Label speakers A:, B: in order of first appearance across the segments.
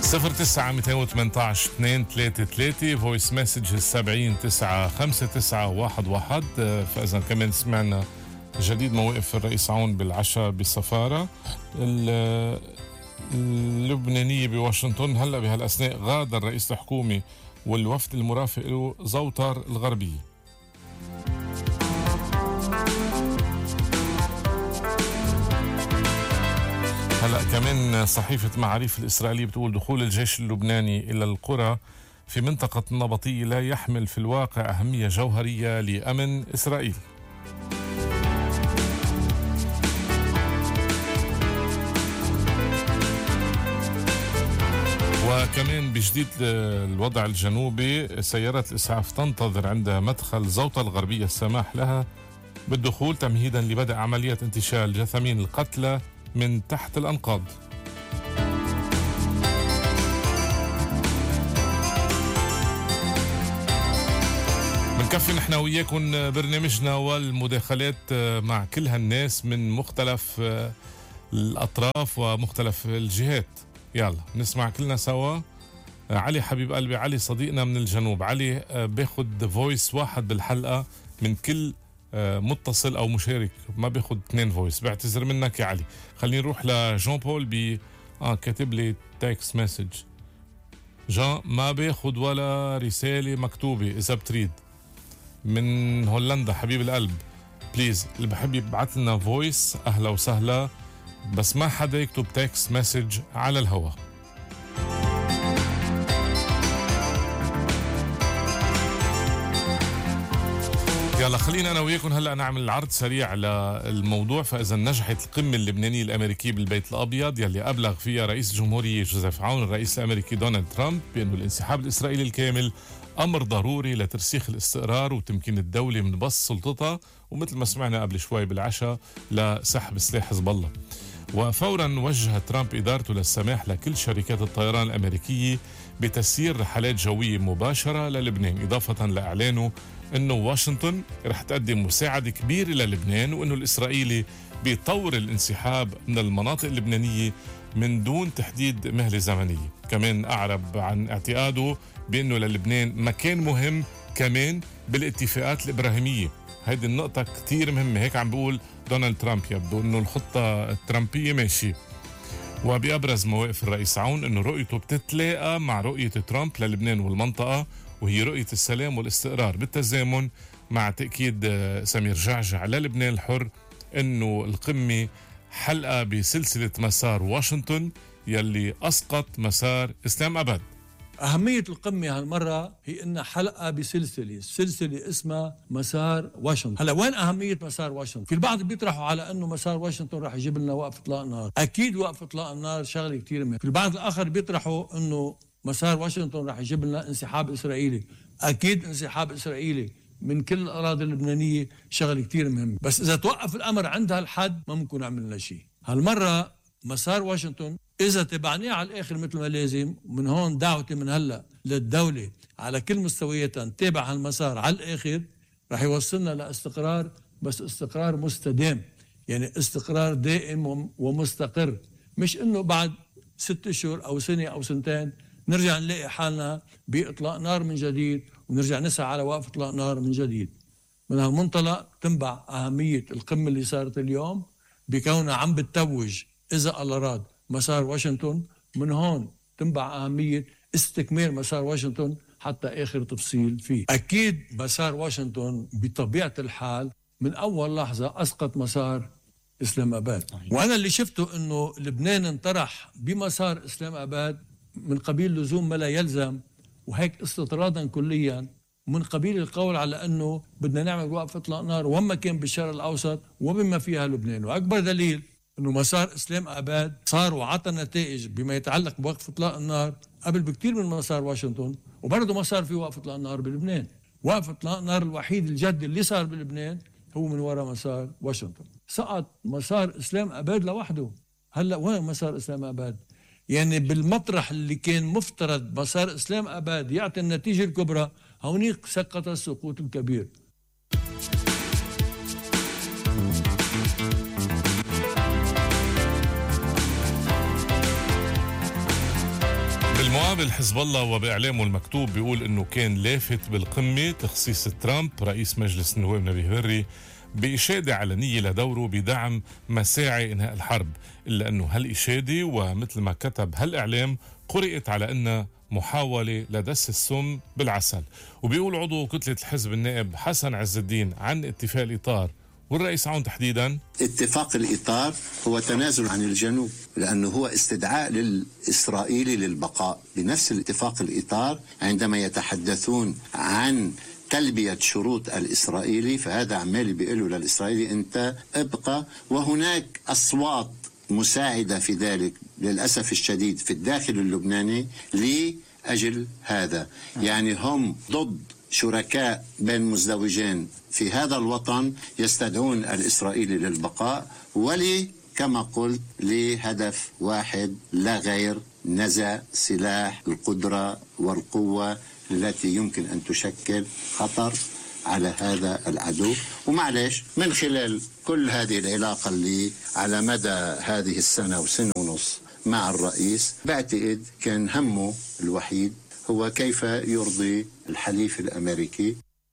A: 09-218-233 فويس مسج 70-9-5-9-1-1. فإذا كمان سمعنا جديد موقف الرئيس عون بالعشاء بالسفارة اللبنانية بواشنطن. هلأ بهالأثناء غادر رئيس الحكومة والوفد المرافق له زوطر الغربية. هلأ كمان صحيفة معاريف الإسرائيلية بتقول دخول الجيش اللبناني إلى القرى في منطقة النبطية لا يحمل في الواقع أهمية جوهرية لأمن إسرائيل. وكمان بجديد الوضع الجنوبي سيارات الإسعاف تنتظر عند مدخل زوطة الغربية السماح لها بالدخول تمهيدا لبدء عملية انتشال جثامين القتلى من تحت الأنقاض. بنكفي نحن وياكم برنامجنا والمداخلات مع كل هالناس من مختلف الأطراف ومختلف الجهات. يلا نسمع كلنا سوا. علي حبيب قلبي، علي صديقنا من الجنوب. علي باخد فويس واحد بالحلقة من كل متصل او مشارك، ما بياخد 2 فويس. بعتذر منك يا علي. خلينا نروح لجون بول كاتب لي تكست مسج. جان ما بياخد ولا رسالة مكتوبة اذا بتريد. من هولندا حبيب القلب، بليز اللي بحب يبعث لنا فويس اهلا وسهلا، بس ما حدا يكتب تكست مسج على الهواء. يلا خلينا أنا وياكم هلأ نعمل عرض سريع للموضوع. فإذا نجحت القمة اللبنانية الأمريكية بالبيت الأبيض يلي أبلغ فيها رئيس الجمهورية جوزيف عون الرئيس الأمريكي دونالد ترامب بأنه الانسحاب الإسرائيلي الكامل أمر ضروري لترسيخ الاستقرار وتمكين الدولة من بسط سلطتها، ومثل ما سمعنا قبل شوي بالعشاء لسحب سلاح حزب الله. وفورا وجه ترامب إدارته للسماح لكل شركات الطيران الأمريكية بتسيير رحلات جوية مباشرة للبنان، إضافة لإعلانه أنه واشنطن رح تقدم مساعدة كبيرة للبنان، وأنه الإسرائيلي بيطور الانسحاب من المناطق اللبنانية من دون تحديد مهلة زمنية. كمان أعرب عن اعتقاده بأنه للبنان مكان مهم كمان بالاتفاقات الإبراهيمية. هيدي النقطة كتير مهمة. هيك عم بيقول دونالد ترامب، يبدو أنه الخطة الترامبية ماشي. وبأبرز مواقف الرئيس عون أنه رؤيته بتتلاقى مع رؤية ترامب للبنان والمنطقة، وهي رؤية السلام والاستقرار بالتزامن مع تأكيد سمير جعجع للبنان الحر أنه القمة حلقة بسلسلة مسار واشنطن يلي أسقط مسار إسلام أباد.
B: أهمية القمة هالمرة هي إنها حلقة بسلسلة، سلسلة اسمها مسار واشنطن. هلا وين أهمية مسار واشنطن؟ في البعض بيطرحوا على إنه مسار واشنطن راح يجيب لنا وقف إطلاق نار. أكيد وقف إطلاق النار شغلة كتير مهمة. في البعض الآخر بيطرحوا إنه مسار واشنطن راح يجيب لنا انسحاب إسرائيلي. أكيد انسحاب إسرائيلي من كل الأراضي اللبنانية شغلة كتير مهمة، بس إذا توقف الأمر عند هالحد ما ممكن نعمل لنا شيء. هالمرة مسار واشنطن إذا تبعناه على الآخر مثل ما لازم، ومن هون دعوتي من هلأ للدولة على كل مستوياتها نتابع هالمسار على الآخر، رح يوصلنا لاستقرار، بس استقرار مستدام، يعني استقرار دائم ومستقر، مش إنه بعد 6 أشهر أو سنة أو سنتين نرجع نلاقي حالنا بإطلاق نار من جديد ونرجع نسعى على وقف إطلاق نار من جديد. من هالمنطلق تنبع أهمية القمة اللي صارت اليوم بكونها عم بتتوج إذا الله راد مسار واشنطن. من هون تنبع أهمية استكمال مسار واشنطن حتى آخر تفصيل فيه. أكيد مسار واشنطن بطبيعة الحال من أول لحظة أسقط مسار إسلام أباد. وأنا اللي شفته أنه لبنان انطرح بمسار إسلام أباد من قبيل لزوم ما لا يلزم، وهيك استطرادا كليا من قبيل القول على أنه بدنا نعمل وقف إطلاق نار وما كان بالشرق الأوسط وبما فيها لبنان. وأكبر دليل أنه مسار إسلام أباد صار وعطى نتائج بما يتعلق بوقف إطلاق النار قبل بكتير من مسار واشنطن، وبرضه ما صار في وقف إطلاق النار بلبنان. وقف إطلاق النار الوحيد الجدي اللي صار بلبنان هو من وراء مسار واشنطن. سقط مسار إسلام أباد لوحده. هلأ وين مسار إسلام أباد؟ يعني بالمطرح اللي كان مفترض مسار إسلام أباد يعطي النتيجة الكبرى، هونيك سقط السقوط الكبير.
A: بالمقابل حزب الله وبإعلامه المكتوب بيقول انه كان لافت بالقمة تخصيص ترامب رئيس مجلس النواب نبيه بري بإشادة علنية لدوره بدعم مساعي إنهاء الحرب، إلا أنه هالإشادة ومثل ما كتب هالإعلام قرئت على أنها محاولة لدس السم بالعسل. وبيقول عضو كتلة الحزب النائب حسن عز الدين عن اتفاق الإطار والرئيس عون تحديدا:
C: اتفاق الإطار هو تنازل عن الجنوب، لأنه هو استدعاء للإسرائيلي للبقاء. بنفس الاتفاق الإطار عندما يتحدثون عن تلبية شروط الإسرائيلي، فهذا عمال بيقولوا للإسرائيلي أنت ابقى، وهناك أصوات مساعدة في ذلك للأسف الشديد في الداخل اللبناني لأجل هذا. يعني هم ضد شركاء بين مزدوجين في هذا الوطن يستدعون الإسرائيلي للبقاء، كما قلت لهدف واحد لا غير: نزع سلاح القدرة والقوة التي يمكن أن تشكل خطر على هذا العدو. ومعلش من خلال كل هذه العلاقة اللي على مدى هذه السنة وسنة ونص مع الرئيس، بعتقد كان همه الوحيد هو كيف يرضي الحليف الأمريكي.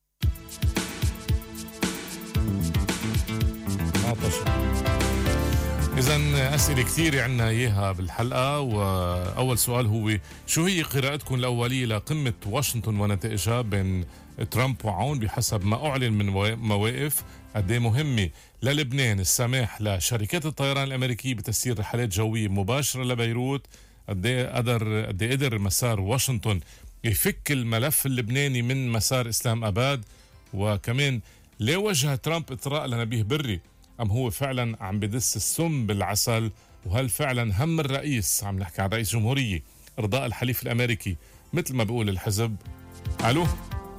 A: إذن أسئلة كثيرة عنا إياها بالحلقة، وأول سؤال هو: شو هي قراءتكم الأولية لقمة واشنطن ونتائجها بين ترامب وعون بحسب ما أعلن من مواقف؟ قد ايه مهمة للبنان السماح لشركات الطيران الأمريكية بتسيير رحلات جوية مباشرة لبيروت؟ قد ايه قدر مسار واشنطن يفك الملف اللبناني من مسار إسلام أباد؟ وكمان ليه وجه ترامب إطراء لنبيه بري؟ أم هو فعلا عم بدس السم بالعسل؟ وهل فعلا هم الرئيس، عم نحكي عن رئيس جمهورية، إرضاء الحليف الأمريكي مثل ما بيقول الحزب؟ ألو.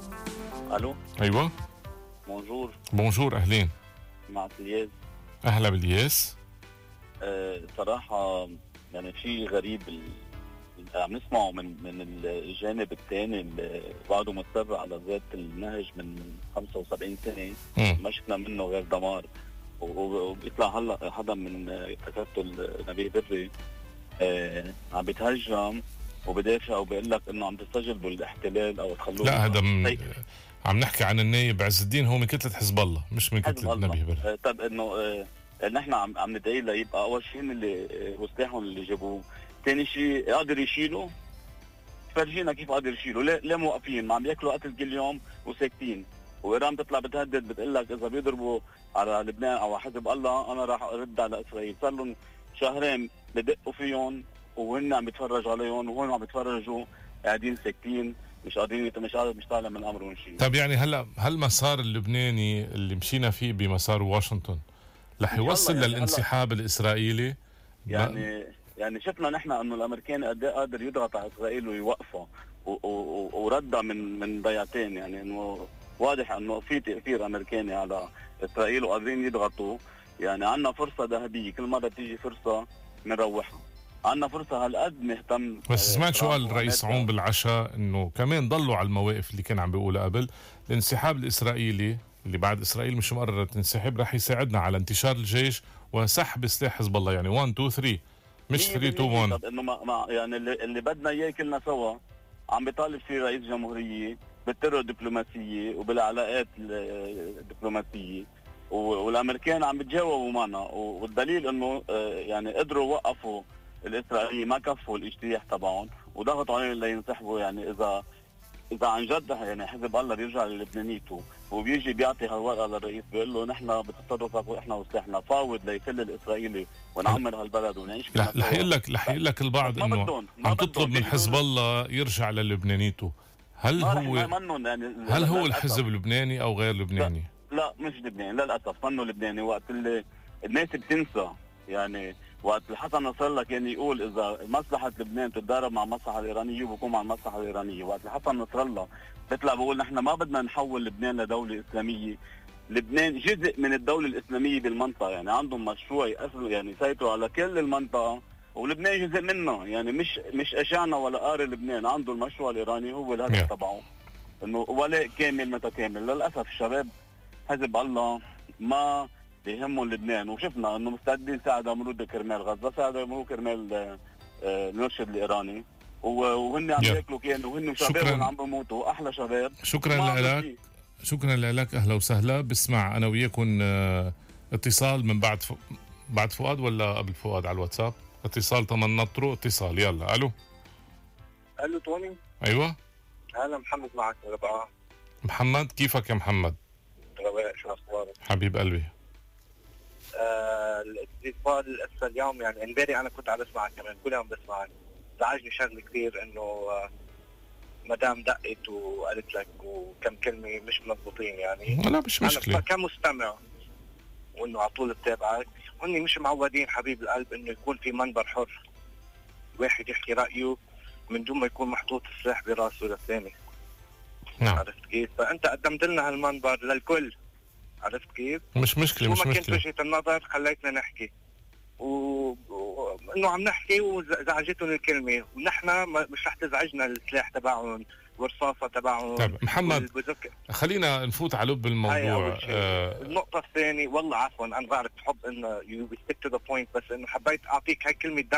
A: أيوة. بونجور أهلين.
D: مع الياس.
A: أهلا بالياس.
D: صراحة يعني شيء غريب عم نسمعه من الجانب الثاني اللي بعده مستمر على ذات النهج من 75 سنة. ما شفنا منه غير دمار، وبيطلع هلا حدا من تكتل نبيه بري عم بيتهجم وبدافع وبيقول لك انه عم تستجلبوا الاحتلال او تخلوه.
A: لا، هذا عم نحكي عن النايب عز الدين، هو من كتلة حزب الله مش من كتلة نبيه بري.
D: طب انه نحن عم ندعي له يبقى اول شيء اللي وسلاحهم اللي جابوه، ثاني شيء قادر يشيله. فرجينا كيف قادر يشيله. ليه موقفين؟ ما عم ياكلوا قتل كل يوم وساكتين، وايران بتطلع بتهدد بتقول لك اذا بيضربوا على لبنان او حزب الله انا راح ارد على اسرائيل. صار لهم شهرين بدقوا فيهم وهن عم بيتفرجوا عليهم، وهن عم بيتفرجوا قاعدين ساكتين، مش قادرين، مش طالع من امرهم شيء.
A: طب يعني هلا هالمسار اللبناني اللي مشينا فيه بمسار واشنطن رح يوصل يعني للانسحاب الاسرائيلي؟
D: يعني شفنا نحن انه الامريكان قد ايه قادر يضغط على اسرائيل ويوقفها وردها من ضيعتين. يعني انه واضح انه في تاثير امريكاني على اسرائيل وقادرين يضغطوا. يعني عندنا فرصه ذهبيه، كل مره تيجي فرصه بنروحها. عندنا فرصه هالقد نهتم.
A: بس سمعت شو قال الرئيس عون بالعشاء؟ انه كمان ضلوا على المواقف اللي كان عم بيقولها قبل. الانسحاب الاسرائيلي اللي بعد اسرائيل مش مقرره تنسحب رح يساعدنا على انتشار الجيش وسحب سلاح حزب الله. يعني 1 2 3 مش 3 2 1.
D: طب انه يعني اللي بدنا اياه كلنا سوا عم بيطالب فيه رئيس جمهوريه بالطرق الدبلوماسيه وبالعلاقات الدبلوماسيه، والامريكان عم بتجاوبوا معنا. والدليل انه يعني قدروا وقفوا الاسرائيليين، ما كفوا الاجتياح تبعهم وضغطوا عليهم لينسحبوا. يعني اذا عن جد يعني حزب الله بيرجع للبنانيته وبيجي بيعطي هالورقه للرئيس بيقول له نحن بتصرفك واحنا وسلاحنا فاوض ليفل الاسرائيلي ونعمر هالبلد ونعيش.
A: لا، رح يقول لك البعض انه عم تطلب من حزب الله يرجع للبنانيته. هل هو الحزب لبناني او غير لبناني؟
D: لا مش لبناني للاسف، منه لبناني. وقت اللي الناس بتنسى، يعني وقت حسن نصر الله كان يقول اذا مصلحه لبنان تتضارب مع المصلحه الايرانيه بكون مع المصلحه الايرانيه. وقت حسن نصر الله بيطلع بقول نحن ما بدنا نحول لبنان لدوله اسلاميه. لبنان جزء من الدوله الاسلاميه بالمنطقه، يعني عندهم مشروع يعني يسيطروا على كل المنطقه، ولبنان جزء منه. يعني مش اشعنا ولا قاري لبنان، عنده المشروع الايراني هو الهدف تبعه، انه ولاء كامل متكامل. للاسف الشباب حزب الله ما بيهمهم لبنان، وشفنا انه مستعدين يساعدوا مرود كرمال غزه، ساعدوا مرود كرمال المرشد الايراني. وهن عم ياكلوا كان وهن شباب عم بموتوا احلى شباب.
A: شكرا لك، شكرا لك. اهلا وسهلا. بسمع انا وياكم اتصال من بعد فؤاد ولا قبل فؤاد على الواتساب؟ اتصال طبعا نطروا اتصال. يلا الو.
E: الو توني.
A: ايوه
E: انا محمد معك ربعه.
A: محمد كيفك يا محمد؟
E: رواق شو اخبارك؟
A: حبيب قلبي.
E: الاتصال هسه اليوم يعني امبارح انا كنت عم بسمعك كمان كل يوم بسمعك. زعجني شغله كثير انه مدام دقت وقالت لك وكم كلمه مش مضبوطين يعني.
A: لا مش مشكله.
E: انا كمستمع وانه على طول بتابعك، هن مش معودين حبيب القلب انه يكون في منبر حر واحد يحكي رايه من دون ما يكون محطوط السلاح براسه للثاني.
A: نعم.
E: عرفت كيف؟ فانت قدمت لنا هالمنبر للكل. عرفت كيف؟
A: مش مشكله مش
E: مشكله. ما كنت
A: مشكله.
E: وجهة النظر خليتنا نحكي وانه عم نحكي وزعجتهم الكلمه، ونحن مش رح تزعجنا السلاح تبعهم والرصاصه تبعهم.
A: طيب محمد خلينا نفوت على لب الموضوع.
E: النقطه الثانيه والله عفوا انا بعرف تحب انه يو ستيك تو ذا بوينت، بس انه حبيت اعطيك هاي كلمه